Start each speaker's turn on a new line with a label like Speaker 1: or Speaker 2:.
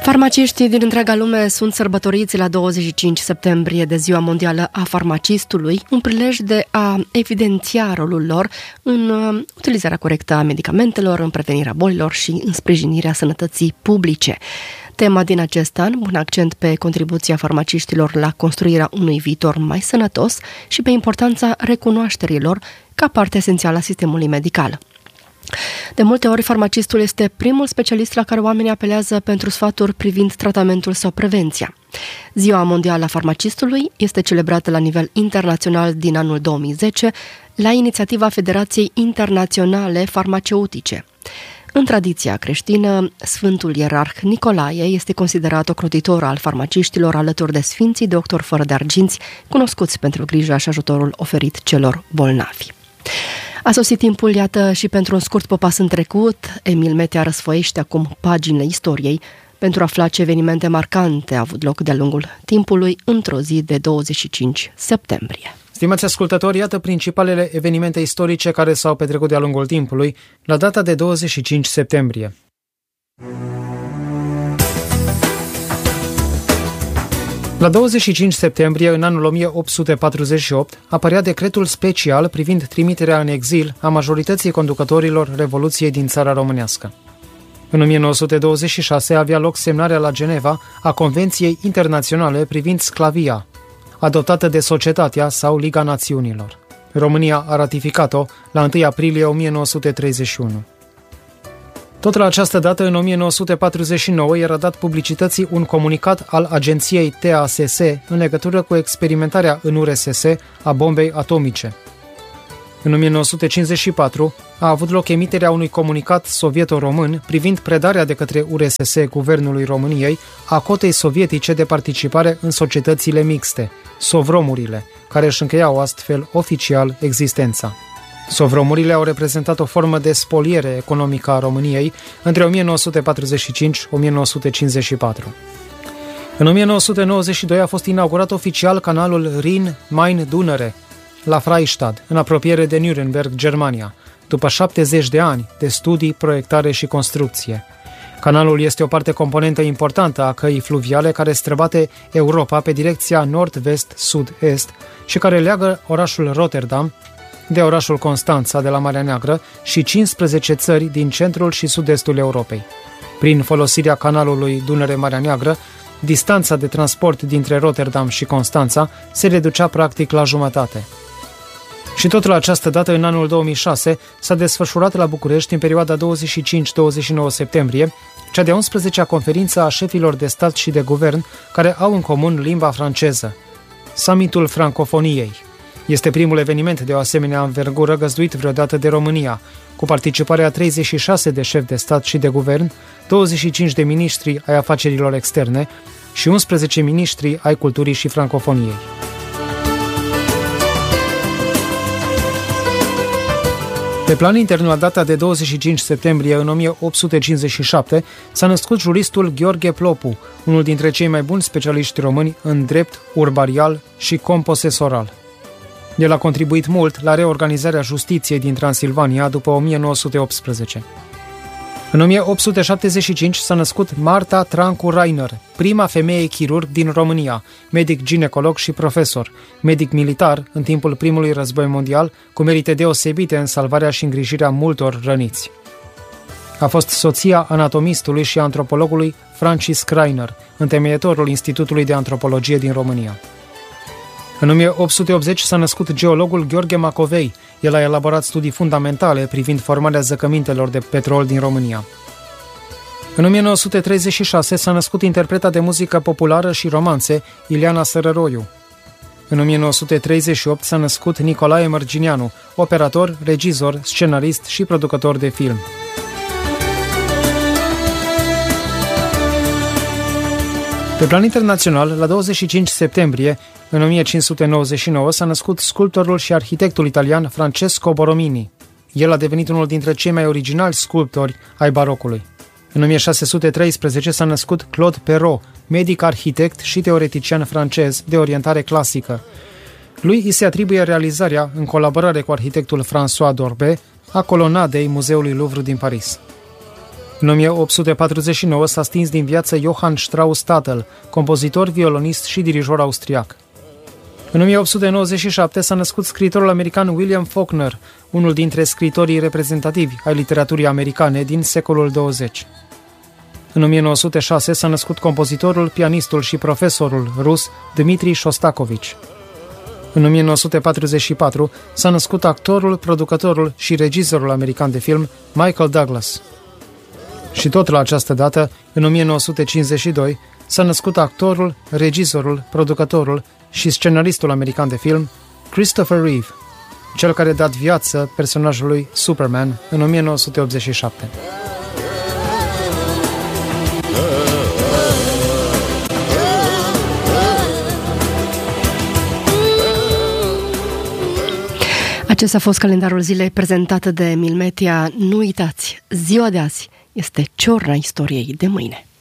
Speaker 1: Farmaciștii din întreaga lume sunt sărbătoriți la 25 septembrie de Ziua Mondială a Farmacistului, un prilej de a evidenția rolul lor în utilizarea corectă a medicamentelor, în prevenirea bolilor și în sprijinirea sănătății publice. Tema din acest an pune accent pe contribuția farmaciștilor la construirea unui viitor mai sănătos și pe importanța recunoașterii lor ca parte esențială a sistemului medical. De multe ori, farmacistul este primul specialist la care oamenii apelează pentru sfaturi privind tratamentul sau prevenția. Ziua Mondială a Farmacistului este celebrată la nivel internațional din anul 2010 la inițiativa Federației Internaționale Farmaceutice. În tradiția creștină, Sfântul Ierarh Nicolae este considerat ocrotitor al farmaciștilor alături de sfinții doctori fără de arginți, cunoscuți pentru grija și ajutorul oferit celor bolnavi. A sosit timpul, iată, și pentru un scurt popas în trecut, Emil Metea răsfoiește acum paginile istoriei pentru a afla ce evenimente marcante au avut loc de-a lungul timpului într-o zi de 25 septembrie.
Speaker 2: Stimați ascultători, iată principalele evenimente istorice care s-au petrecut de-a lungul timpului, la data de 25 septembrie. La 25 septembrie, în anul 1848, apărea decretul special privind trimiterea în exil a majorității conducătorilor Revoluției din țara românească. În 1926 avea loc semnarea la Geneva a Convenției Internaționale privind sclavia, adoptată de Societatea sau Liga Națiunilor. România a ratificat-o la 1 aprilie 1931. Tot la această dată, în 1949, era dat publicității un comunicat al agenției TASS în legătură cu experimentarea în URSS a bombei atomice. În 1954 a avut loc emiterea unui comunicat sovieto-român privind predarea de către URSS Guvernului României a cotei sovietice de participare în societățile mixte, sovromurile, care își încheiau astfel oficial existența. Sovromurile au reprezentat o formă de spoliere economică a României între 1945-1954. În 1992 a fost inaugurat oficial canalul Rin-Main-Dunăre la Freistadt, în apropiere de Nuremberg, Germania, după 70 de ani de studii, proiectare și construcție. Canalul este o parte componentă importantă a căii fluviale care străbate Europa pe direcția nord-vest-sud-est și care leagă orașul Rotterdam de orașul Constanța de la Marea Neagră și 15 țări din centrul și sud-estul Europei. Prin folosirea canalului Dunăre-Marea Neagră, distanța de transport dintre Rotterdam și Constanța se reducea practic la jumătate. Și tot la această dată, în anul 2006, s-a desfășurat la București, în perioada 25-29 septembrie, cea de-a 11-a conferință a șefilor de stat și de guvern care au în comun limba franceză, Summitul Francofoniei. Este primul eveniment de o asemenea învergură găzduit vreodată de România, cu participarea 36 de șefi de stat și de guvern, 25 de miniștri ai afacerilor externe și 11 miniștri ai culturii și francofoniei. Pe plan intern, la data de 25 septembrie în 1857, s-a născut juristul Gheorghe Plopu, unul dintre cei mai buni specialiști români în drept urbarial și composesoral. El a contribuit mult la reorganizarea justiției din Transilvania după 1918. În 1875 s-a născut Marta Trancu Rainer, prima femeie chirurg din România, medic ginecolog și profesor, medic militar în timpul primului război mondial, cu merite deosebite în salvarea și îngrijirea multor răniți. A fost soția anatomistului și antropologului Francis Rainer, întemeietorul Institutului de Antropologie din România. În 1880 s-a născut geologul Gheorghe Macovei. El a elaborat studii fundamentale privind formarea zăcămintelor de petrol din România. În 1936 s-a născut interpreta de muzică populară și romanțe Ileana Sărăroiu. În 1938 s-a născut Nicolae Mărgineanu, operator, regizor, scenarist și producător de film. Pe plan internațional, la 25 septembrie, în 1599, s-a născut sculptorul și arhitectul italian Francesco Borromini. El a devenit unul dintre cei mai originali sculptori ai barocului. În 1613 s-a născut Claude Perrault, medic, arhitect și teoretician francez de orientare clasică. Lui îi se atribuie realizarea, în colaborare cu arhitectul François d'Orbet, a colonadei Muzeului Louvre din Paris. În 1849 s-a stins din viață Johann Strauss tatăl, compozitor, violonist și dirijor austriac. În 1897 s-a născut scriitorul american William Faulkner, unul dintre scriitorii reprezentativi ai literaturii americane din secolul 20. În 1906 s-a născut compozitorul, pianistul și profesorul rus Dmitri Shostakovich. În 1944 s-a născut actorul, producătorul și regizorul american de film Michael Douglas. Și tot la această dată, în 1952, s-a născut actorul, regizorul, producătorul și scenaristul american de film Christopher Reeve, cel care a dat viață personajului Superman în 1987.
Speaker 1: Acesta a fost calendarul zilei prezentat de Emil Metea. Nu uitați, ziua de azi este ciorna istoriei de mâine.